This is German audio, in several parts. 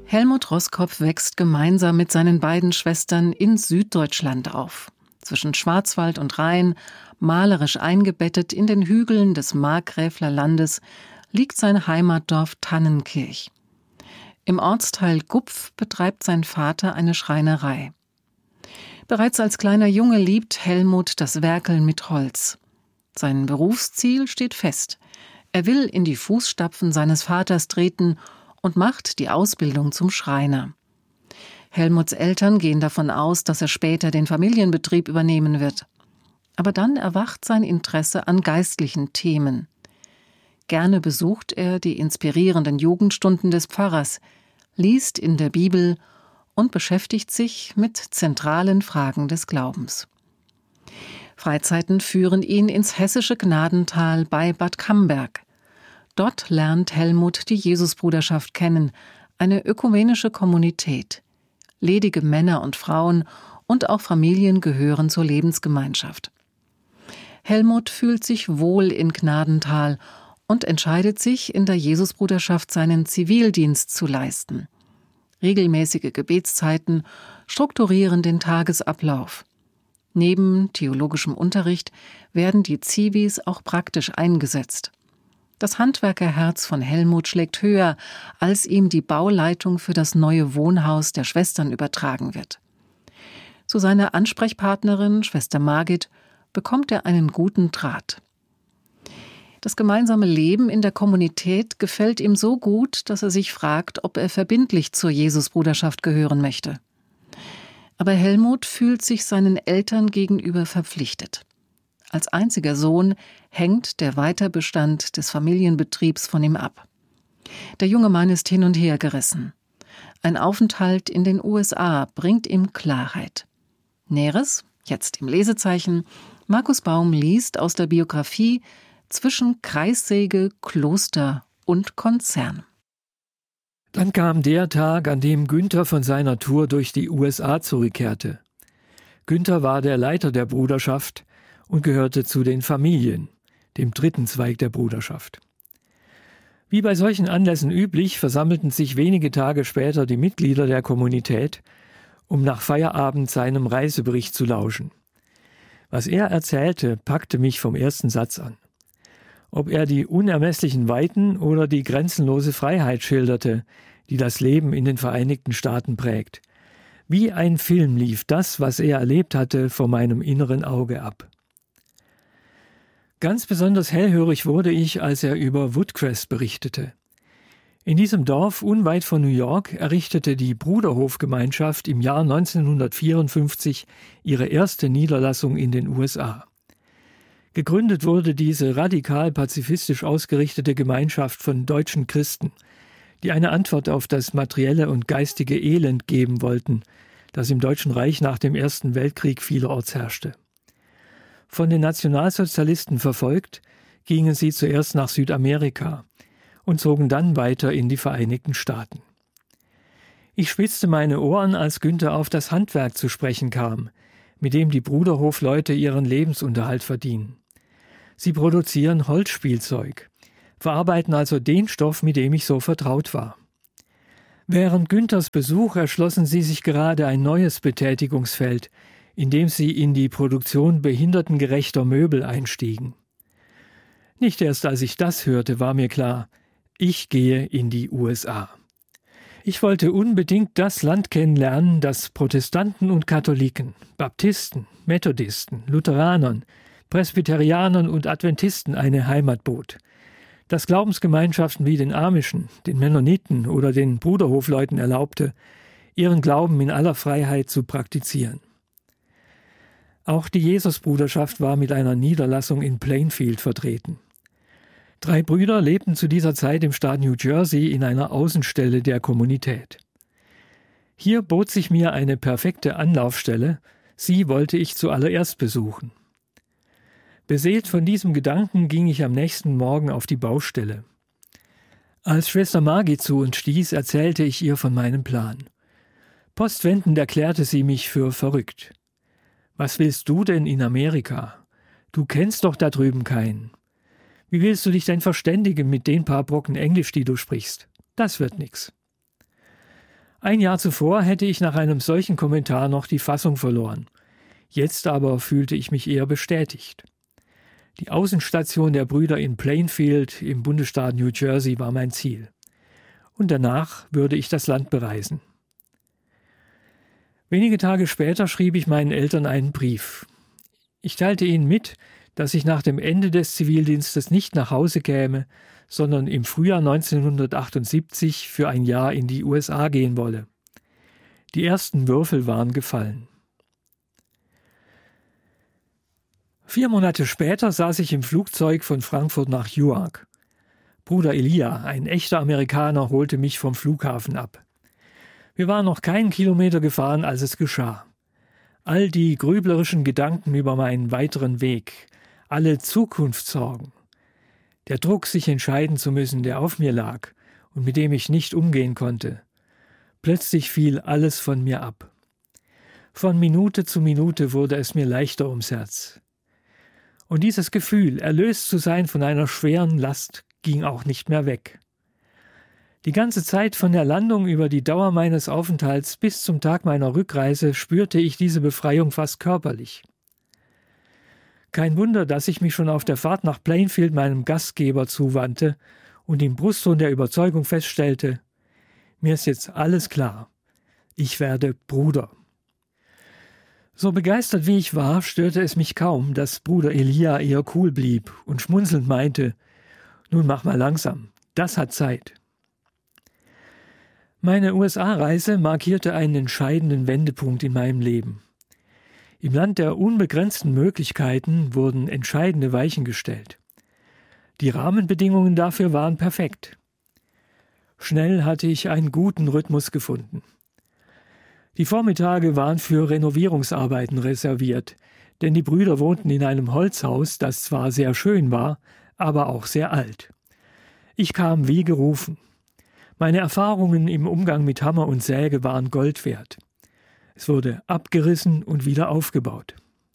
Helmut Roskopf wächst gemeinsam mit seinen beiden Schwestern in Süddeutschland auf. Zwischen Schwarzwald und Rhein, malerisch eingebettet in den Hügeln des Markgräfler Landes, liegt sein Heimatdorf Tannenkirch. Im Ortsteil Gupf betreibt sein Vater eine Schreinerei. Bereits als kleiner Junge liebt Helmut das Werkeln mit Holz. Sein Berufsziel steht fest. Er will in die Fußstapfen seines Vaters treten und macht die Ausbildung zum Schreiner. Helmuts Eltern gehen davon aus, dass er später den Familienbetrieb übernehmen wird. Aber dann erwacht sein Interesse an geistlichen Themen. Gerne besucht er die inspirierenden Jugendstunden des Pfarrers, liest in der Bibel und beschäftigt sich mit zentralen Fragen des Glaubens. Freizeiten führen ihn ins hessische Gnadental bei Bad Camberg. Dort lernt Helmut die Jesusbruderschaft kennen, eine ökumenische Kommunität. Ledige Männer und Frauen und auch Familien gehören zur Lebensgemeinschaft. Helmut fühlt sich wohl in Gnadental und entscheidet sich, in der Jesusbruderschaft seinen Zivildienst zu leisten. Regelmäßige Gebetszeiten strukturieren den Tagesablauf. Neben theologischem Unterricht werden die Zivis auch praktisch eingesetzt. Das Handwerkerherz von Helmut schlägt höher, als ihm die Bauleitung für das neue Wohnhaus der Schwestern übertragen wird. Zu seiner Ansprechpartnerin, Schwester Margit, bekommt er einen guten Draht. Das gemeinsame Leben in der Kommunität gefällt ihm so gut, dass er sich fragt, ob er verbindlich zur Jesusbruderschaft gehören möchte. Aber Helmut fühlt sich seinen Eltern gegenüber verpflichtet. Als einziger Sohn hängt der Weiterbestand des Familienbetriebs von ihm ab. Der junge Mann ist hin und her gerissen. Ein Aufenthalt in den USA bringt ihm Klarheit. Näheres, jetzt im Lesezeichen, Markus Baum liest aus der Biografie Zwischen Kreissäge, Kloster und Konzern. Dann kam der Tag, an dem Günther von seiner Tour durch die USA zurückkehrte. Günther war der Leiter der Bruderschaft und gehörte zu den Familien, dem dritten Zweig der Bruderschaft. Wie bei solchen Anlässen üblich, versammelten sich wenige Tage später die Mitglieder der Kommunität, um nach Feierabend seinem Reisebericht zu lauschen. Was er erzählte, packte mich vom ersten Satz an. Ob er die unermesslichen Weiten oder die grenzenlose Freiheit schilderte, die das Leben in den Vereinigten Staaten prägt. Wie ein Film lief das, was er erlebt hatte, vor meinem inneren Auge ab. Ganz besonders hellhörig wurde ich, als er über Woodcrest berichtete. In diesem Dorf unweit von New York errichtete die Bruderhofgemeinschaft im Jahr 1954 ihre erste Niederlassung in den USA. Gegründet wurde diese radikal pazifistisch ausgerichtete Gemeinschaft von deutschen Christen, die eine Antwort auf das materielle und geistige Elend geben wollten, das im Deutschen Reich nach dem Ersten Weltkrieg vielerorts herrschte. Von den Nationalsozialisten verfolgt, gingen sie zuerst nach Südamerika und zogen dann weiter in die Vereinigten Staaten. Ich spitzte meine Ohren, als Günther auf das Handwerk zu sprechen kam, mit dem die Bruderhofleute ihren Lebensunterhalt verdienen. Sie produzieren Holzspielzeug, verarbeiten also den Stoff, mit dem ich so vertraut war. Während Günthers Besuch erschlossen sie sich gerade ein neues Betätigungsfeld, in dem sie in die Produktion behindertengerechter Möbel einstiegen. Nicht erst als ich das hörte, war mir klar, ich gehe in die USA. Ich wollte unbedingt das Land kennenlernen, das Protestanten und Katholiken, Baptisten, Methodisten, Lutheranern, Presbyterianern und Adventisten eine Heimat bot, das Glaubensgemeinschaften wie den Amischen, den Mennoniten oder den Bruderhofleuten erlaubte, ihren Glauben in aller Freiheit zu praktizieren. Auch die Jesusbruderschaft war mit einer Niederlassung in Plainfield vertreten. 3 Brüder lebten zu dieser Zeit im Staat New Jersey in einer Außenstelle der Kommunität. Hier bot sich mir eine perfekte Anlaufstelle, sie wollte ich zuallererst besuchen. Beseelt von diesem Gedanken ging ich am nächsten Morgen auf die Baustelle. Als Schwester Margit zu uns stieß, erzählte ich ihr von meinem Plan. Postwendend erklärte sie mich für verrückt. »Was willst du denn in Amerika? Du kennst doch da drüben keinen. Wie willst du dich denn verständigen mit den paar Brocken Englisch, die du sprichst? Das wird nix.« Ein Jahr zuvor hätte ich nach einem solchen Kommentar noch die Fassung verloren. Jetzt aber fühlte ich mich eher bestätigt. Die Außenstation der Brüder in Plainfield im Bundesstaat New Jersey war mein Ziel. Und danach würde ich das Land bereisen. Wenige Tage später schrieb ich meinen Eltern einen Brief. Ich teilte ihnen mit, dass ich nach dem Ende des Zivildienstes nicht nach Hause käme, sondern im Frühjahr 1978 für ein Jahr in die USA gehen wolle. Die ersten Würfel waren gefallen. 4 Monate später saß ich im Flugzeug von Frankfurt nach Newark. Bruder Elia, ein echter Amerikaner, holte mich vom Flughafen ab. Wir waren noch keinen Kilometer gefahren, als es geschah. All die grüblerischen Gedanken über meinen weiteren Weg, alle Zukunftssorgen, der Druck, sich entscheiden zu müssen, der auf mir lag und mit dem ich nicht umgehen konnte. Plötzlich fiel alles von mir ab. Von Minute zu Minute wurde es mir leichter ums Herz. Und dieses Gefühl, erlöst zu sein von einer schweren Last, ging auch nicht mehr weg. Die ganze Zeit von der Landung über die Dauer meines Aufenthalts bis zum Tag meiner Rückreise spürte ich diese Befreiung fast körperlich. Kein Wunder, dass ich mich schon auf der Fahrt nach Plainfield meinem Gastgeber zuwandte und im Brustton der Überzeugung feststellte: Mir ist jetzt alles klar. Ich werde Bruder. So begeistert wie ich war, störte es mich kaum, dass Bruder Elia eher cool blieb und schmunzelnd meinte: Nun mach mal langsam, das hat Zeit. Meine USA-Reise markierte einen entscheidenden Wendepunkt in meinem Leben. Im Land der unbegrenzten Möglichkeiten wurden entscheidende Weichen gestellt. Die Rahmenbedingungen dafür waren perfekt. Schnell hatte ich einen guten Rhythmus gefunden. Die Vormittage waren für Renovierungsarbeiten reserviert, denn die Brüder wohnten in einem Holzhaus, das zwar sehr schön war, aber auch sehr alt. Ich kam wie gerufen. Meine Erfahrungen im Umgang mit Hammer und Säge waren Gold wert. Es wurde abgerissen und wieder aufgebaut.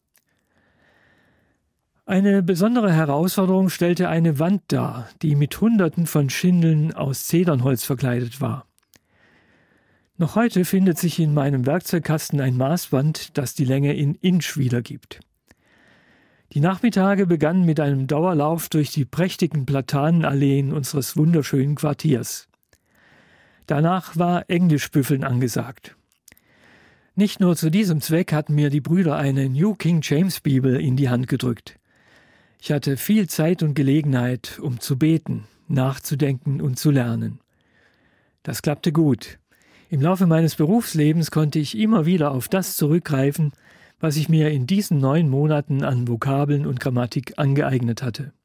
Eine besondere Herausforderung stellte eine Wand dar, die mit Hunderten von Schindeln aus Zedernholz verkleidet war. Noch heute findet sich in meinem Werkzeugkasten ein Maßband, das die Länge in Inch wiedergibt. Die Nachmittage begannen mit einem Dauerlauf durch die prächtigen Platanenalleen unseres wunderschönen Quartiers. Danach war Englischbüffeln angesagt. Nicht nur zu diesem Zweck hatten mir die Brüder eine New King James Bibel in die Hand gedrückt. Ich hatte viel Zeit und Gelegenheit, um zu beten, nachzudenken und zu lernen. Das klappte gut. Im Laufe meines Berufslebens konnte ich immer wieder auf das zurückgreifen, was ich mir in diesen 9 Monaten an Vokabeln und Grammatik angeeignet hatte.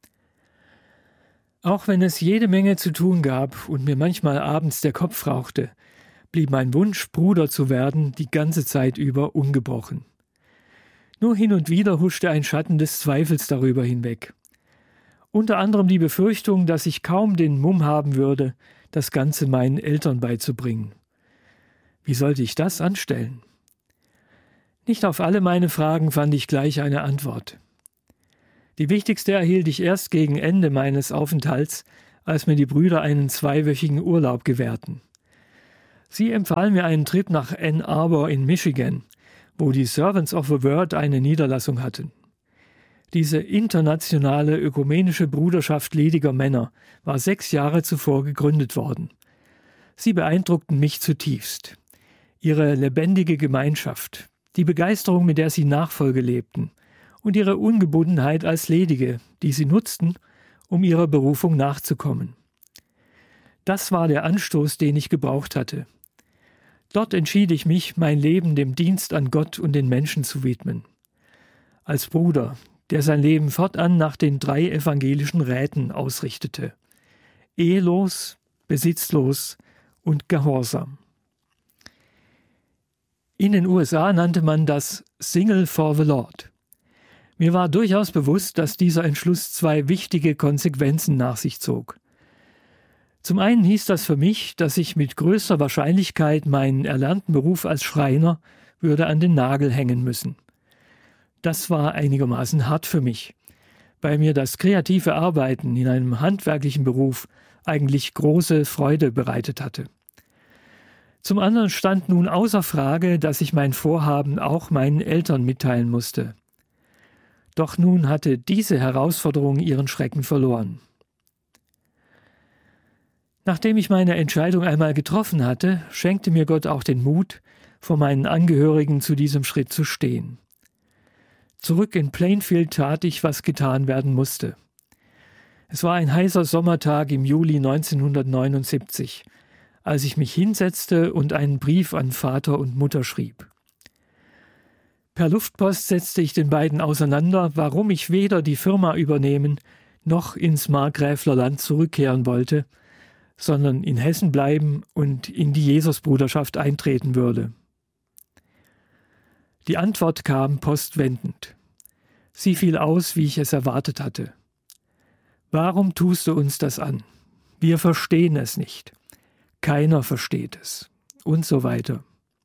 Auch wenn es jede Menge zu tun gab und mir manchmal abends der Kopf rauchte, blieb mein Wunsch, Bruder zu werden, die ganze Zeit über ungebrochen. Nur hin und wieder huschte ein Schatten des Zweifels darüber hinweg. Unter anderem die Befürchtung, dass ich kaum den Mumm haben würde, das Ganze meinen Eltern beizubringen. Wie sollte ich das anstellen? Nicht auf alle meine Fragen fand ich gleich eine Antwort. Die wichtigste erhielt ich erst gegen Ende meines Aufenthalts, als mir die Brüder einen 2-wöchigen Urlaub gewährten. Sie empfahlen mir einen Trip nach Ann Arbor in Michigan, wo die Servants of the Word eine Niederlassung hatten. Diese internationale ökumenische Bruderschaft lediger Männer war 6 Jahre zuvor gegründet worden. Sie beeindruckten mich zutiefst. Ihre lebendige Gemeinschaft, die Begeisterung, mit der sie Nachfolge lebten, und ihre Ungebundenheit als Ledige, die sie nutzten, um ihrer Berufung nachzukommen. Das war der Anstoß, den ich gebraucht hatte. Dort entschied ich mich, mein Leben dem Dienst an Gott und den Menschen zu widmen. Als Bruder, der sein Leben fortan nach den 3 evangelischen Räten ausrichtete: ehelos, besitzlos und gehorsam. In den USA nannte man das Single for the Lord. Mir war durchaus bewusst, dass dieser Entschluss 2 wichtige Konsequenzen nach sich zog. Zum einen hieß das für mich, dass ich mit größter Wahrscheinlichkeit meinen erlernten Beruf als Schreiner würde an den Nagel hängen müssen. Das war einigermaßen hart für mich, weil mir das kreative Arbeiten in einem handwerklichen Beruf eigentlich große Freude bereitet hatte. Zum anderen stand nun außer Frage, dass ich mein Vorhaben auch meinen Eltern mitteilen musste. Doch nun hatte diese Herausforderung ihren Schrecken verloren. Nachdem ich meine Entscheidung einmal getroffen hatte, schenkte mir Gott auch den Mut, vor meinen Angehörigen zu diesem Schritt zu stehen. Zurück in Plainfield tat ich, was getan werden musste. Es war ein heißer Sommertag im Juli 1979, als ich mich hinsetzte und einen Brief an Vater und Mutter schrieb. Per Luftpost setzte ich den beiden auseinander, warum ich weder die Firma übernehmen noch ins Markgräfler Land zurückkehren wollte, sondern in Hessen bleiben und in die Jesusbruderschaft eintreten würde. Die Antwort kam postwendend. Sie fiel aus, wie ich es erwartet hatte. Warum tust du uns das an? Wir verstehen es nicht. Keiner versteht es. Und so weiter.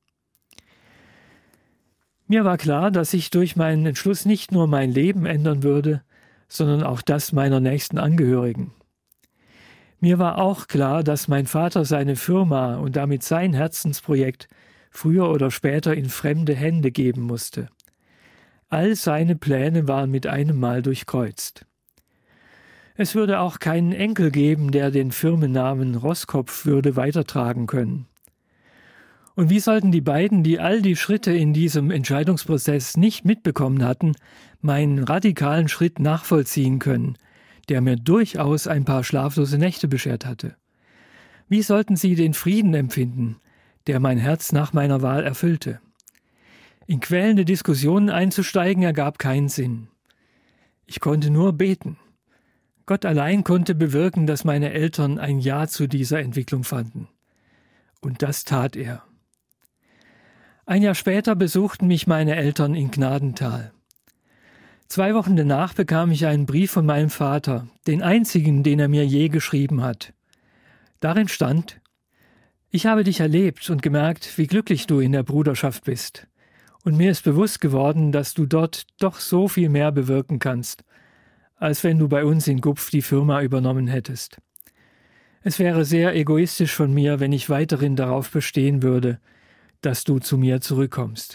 Mir war klar, dass ich durch meinen Entschluss nicht nur mein Leben ändern würde, sondern auch das meiner nächsten Angehörigen. Mir war auch klar, dass mein Vater seine Firma und damit sein Herzensprojekt früher oder später in fremde Hände geben musste. All seine Pläne waren mit einem Mal durchkreuzt. Es würde auch keinen Enkel geben, der den Firmennamen Roskopf würde weitertragen können. Und wie sollten die beiden, die all die Schritte in diesem Entscheidungsprozess nicht mitbekommen hatten, meinen radikalen Schritt nachvollziehen können, der mir durchaus ein paar schlaflose Nächte beschert hatte? Wie sollten sie den Frieden empfinden, der mein Herz nach meiner Wahl erfüllte? In quälende Diskussionen einzusteigen ergab keinen Sinn. Ich konnte nur beten. Gott allein konnte bewirken, dass meine Eltern ein Ja zu dieser Entwicklung fanden. Und das tat er. Ein Jahr später besuchten mich meine Eltern in Gnadenthal. 2 Wochen danach bekam ich einen Brief von meinem Vater, den einzigen, den er mir je geschrieben hat. Darin stand: Ich habe dich erlebt und gemerkt, wie glücklich du in der Bruderschaft bist. Und mir ist bewusst geworden, dass du dort doch so viel mehr bewirken kannst, als wenn du bei uns in Gupf die Firma übernommen hättest. Es wäre sehr egoistisch von mir, wenn ich weiterhin darauf bestehen würde, dass du zu mir zurückkommst.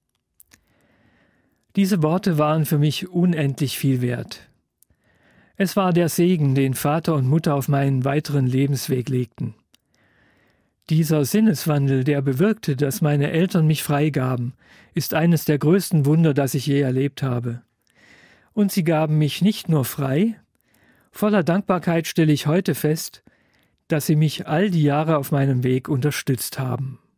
Diese Worte waren für mich unendlich viel wert. Es war der Segen, den Vater und Mutter auf meinen weiteren Lebensweg legten. Dieser Sinneswandel, der bewirkte, dass meine Eltern mich freigaben, ist eines der größten Wunder, das ich je erlebt habe. Und sie gaben mich nicht nur frei, voller Dankbarkeit stelle ich heute fest, dass sie mich all die Jahre auf meinem Weg unterstützt haben.